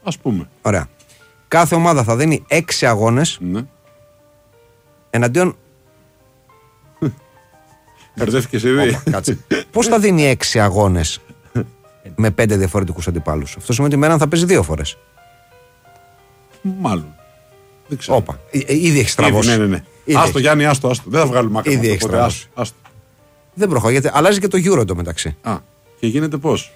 Ας πούμε. Ωραία. Κάθε ομάδα θα δίνει 6 αγώνες εναντίον. Μπερδεύτηκες ήδη. Κάτσε. Πώς θα δίνει 6 αγώνες με 5 διαφορετικούς αντιπάλους? Αυτό σημαίνει ότι με έναν θα παίζει 2 φορές. Μάλλον. Δεν ξέρω. Όπα. Ήδη έχει στραβώσει. Ναι. Άστο, Γιάννη, άστο. Δεν θα βγάλουμε άκρη. Ήδη έχει στραβώσει. Δεν προχωράει, γιατί αλλάζει και το Euro εντωμεταξύ. Και γίνεται πώς?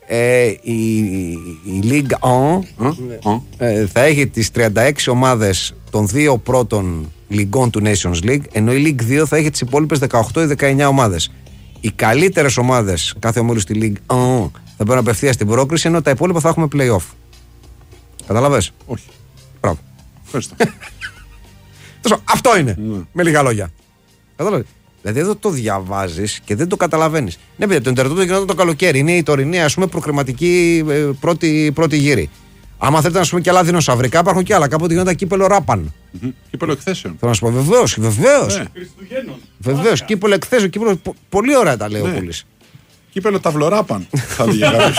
Η Ligue 1 θα έχει τις 36 ομάδες των 2 πρώτων λιγκών του Nations League, ενώ η Ligue 2 θα έχει τις υπόλοιπες 18 ή 19 ομάδες. Οι καλύτερες ομάδες κάθε ομίλου στη Ligue 1 θα παίρνουν απευθείας στην πρόκριση, ενώ τα υπόλοιπα θα έχουμε play-off. Καταλαβες? Όχι. Μπράβο. Ευχαριστώ. Αυτό είναι. Με λίγα λόγια. Καταλαβες? Δηλαδή εδώ το διαβάζεις και δεν το καταλαβαίνεις. Ναι, παιδιά, το Ιντερνετ γινόταν το καλοκαίρι. Είναι η τωρινή, ας πούμε, προκριματική πρώτη γύρη. Άμα θέλετε να σου πούμε και άλλα δεινοσαυρικά, υπάρχουν και άλλα. Κάποτε γινόταν κύπελο Ράπαν. Κύπελο εκθέσεων. Θέλω να σου πω, βεβαίως. Βεβαίως, κύπελο εκθέσεων. Πολύ ωραία τα λέει ο Πούλης. Κύπελο Ταυλοράπαν. Θα λέγε κάποιος.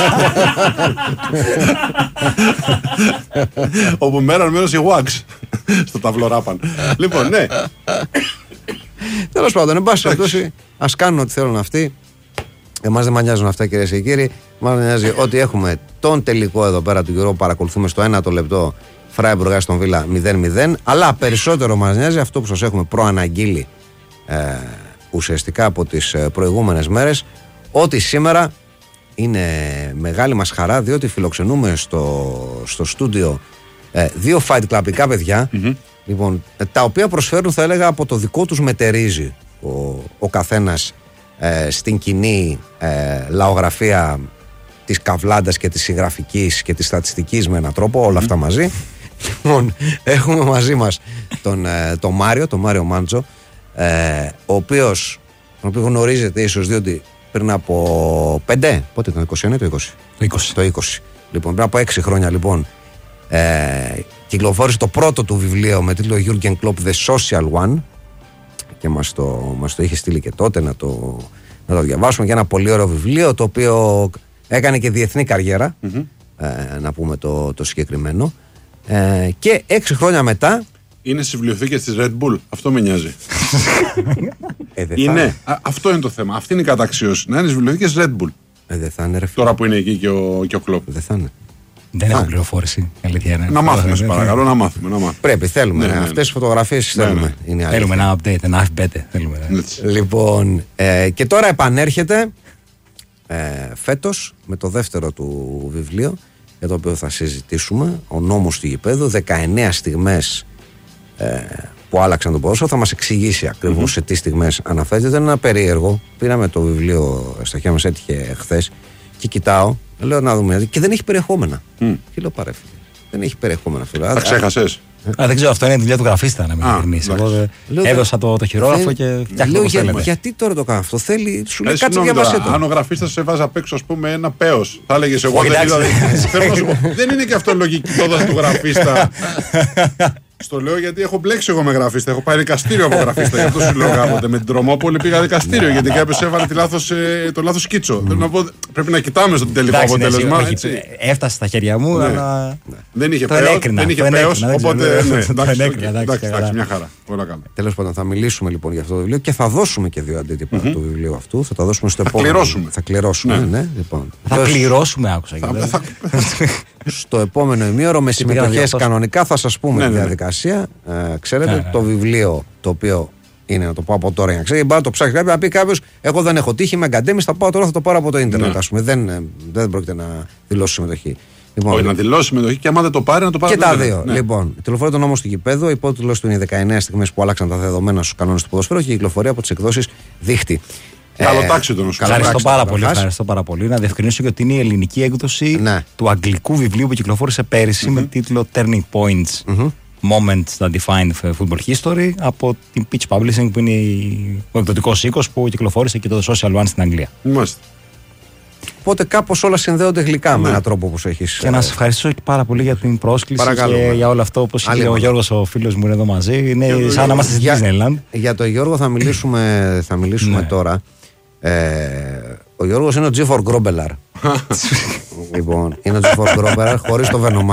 Όπου μέρος η Wax στο Ταυλοράπαν. Λοιπόν, ναι. Τέλος πάντων, εν πάση περιπτώσει, ας κάνουν ό,τι θέλουν αυτοί. Εμάς δεν μας νοιάζουν αυτά, κυρίες και κύριοι. Μας νοιάζει ότι έχουμε τον τελικό εδώ πέρα του Euro που παρακολουθούμε στο 1ο λεπτό. Φράιμπουργκ Άστον Βίλα 0-0. Αλλά περισσότερο μας νοιάζει αυτό που σας έχουμε προαναγγείλει ουσιαστικά από τις προηγούμενες μέρες. Ότι σήμερα είναι μεγάλη μας χαρά, διότι φιλοξενούμε στο στούντιο 2 fight clubικά παιδιά. Λοιπόν, τα οποία προσφέρουν, θα έλεγα, από το δικό τους μετερίζει ο καθένας στην κοινή λαογραφία της καβλάντας και της συγγραφικής και της στατιστικής με έναν τρόπο, όλα αυτά μαζί. Λοιπόν, έχουμε μαζί μας τον Μάριο Μάντζο, ο οποίος γνωρίζετε ίσως, διότι πριν από 5, πότε ήταν, 21 ή το 20? Το 20. Λοιπόν, πριν από 6 χρόνια λοιπόν κυκλοφόρησε το πρώτο του βιβλίο με τίτλο Jürgen Klopp The Social One και μας το είχε στείλει και τότε να το διαβάσουμε, για ένα πολύ ωραίο βιβλίο, το οποίο έκανε και διεθνή καριέρα, να πούμε το συγκεκριμένο, και 6 χρόνια μετά είναι στις βιβλιοθήκες της Red Bull. Αυτό με νοιάζει. Είναι. Αυτό είναι το θέμα. Αυτή είναι η καταξίωση. Να είναι στις βιβλιοθήκες της Red Bull. Δεν θα είναι, ρε φίλε. Τώρα που είναι εκεί και ο Klopp. Δεν θα είναι. Δεν έχω πληροφόρηση. Να μάθουμε, σε παρακαλώ, να μάθουμε. Πρέπει, θέλουμε. Αυτές τις φωτογραφίες θέλουμε. Θέλουμε ένα update, ένα FB. Λοιπόν, και τώρα επανέρχεται φέτος με το δεύτερο του βιβλίο, για το οποίο θα συζητήσουμε, Ο νόμος του γηπέδου, 19 στιγμές που άλλαξαν το ποδόσφαιρο. Θα μας εξηγήσει ακριβώς σε τι στιγμές αναφέρεται. Ήταν ένα περίεργο. Πήραμε το βιβλίο στα χέρια μας, έτυχε χθες, και κοιτάω, λέω να δούμε, και δεν έχει περιεχόμενα. Και λέω, πάρε φίλε, δεν έχει περιεχόμενα αυτό. Τα ξέχασες? Δεν ξέρω, αυτό είναι η δουλειά του γραφίστα, να μην ειλικρινείς. Εγώ έδωσα το χειρόγραφο και φτιάχνω. Γιατί τώρα το κάνω αυτό? Θέλει, σου λέει, κάτσε διαβάσέ το. Αν ο γραφίστας σε έβαζε απ' έξω, ας πούμε, ένα πέος, θα έλεγες εγώ. Δεν είναι και αυτό λογική τότε του γραφίστα. Στο λέω γιατί έχω μπλέξει εγώ με γραφίστα. Έχω πάει δικαστήριο από γραφίστα. Γι' αυτό σου λέω κάποτε. Με την Τρομόπολη πήγα δικαστήριο γιατί κάποιος έβαλε το λάθος σκίτσο. Θέλω να πω, πρέπει να κοιτάμε στο τελικό αποτέλεσμα. Έφτασε στα χέρια μου, αλλά. Δεν είχε πέος. Οπότε. Εντάξει, μια χαρά. Όλα καλά. Τέλος πάντων, θα μιλήσουμε λοιπόν για αυτό το βιβλίο και θα δώσουμε και 2 αντίτυπα του βιβλίου αυτού. Θα τα δώσουμε στο επόμενο. Θα κληρώσουμε. Θα πληρώσουμε, άκουσα. Στο επόμενο ημίωρο με συμμετοχές κανονικά θα σας πούμε τη διαδικασία. Ξέρετε, το βιβλίο, το οποίο είναι, να το πω από τώρα για να ξέρετε, μπορεί να το ψάξει κάποιος, να πει κάποιος, εγώ δεν έχω τύχει, είμαι εγκαντέμις, θα πάω τώρα, θα το πάρω από το ίντερνετ. Ας πούμε. Δεν πρόκειται να δηλώσει συμμετοχή. Όχι, να δηλώσει συμμετοχή και άμα δεν το πάρει, να το πάρει. Και τα δύο. Λοιπόν, κυκλοφορεί το νόμος του γηπέδου. Υπότιτλος του είναι 19 στιγμές που άλλαξαν τα δεδομένα στους κανόνες του ποδοσφαίρου και κυκλοφορεί από τις εκδόσεις Δίχτυ. Καλοτάξει τον Οσcar. Ευχαριστώ πάρα πολύ. Να διευκρινίσω και ότι είναι η ελληνική έκδοση του αγγλικού βιβλίου που κυκλοφόρησε πέρυσι με τίτλο Turning Points. Moments that define football history, από την Pitch Publishing, που είναι ο εκδοτικός οίκος που κυκλοφόρησε και το Social One στην Αγγλία. Μάλιστα. Οπότε κάπως όλα συνδέονται γλυκά με έναν τρόπο που έχεις. Και να σας ευχαριστήσω πάρα πολύ για την πρόσκληση και για όλο αυτό. Όπως είπε ο Γιώργος, ο φίλος μου, είναι εδώ μαζί. Είναι σαν να είμαστε στη Disneyland. Για τον Γιώργο θα μιλήσουμε τώρα. Ο Γιώργος είναι ο Τζίφορ Γκρόμπελαρ. Λοιπόν, είναι ο Τζίφορ Γκρόμπελαρ χωρίς το Βενομά.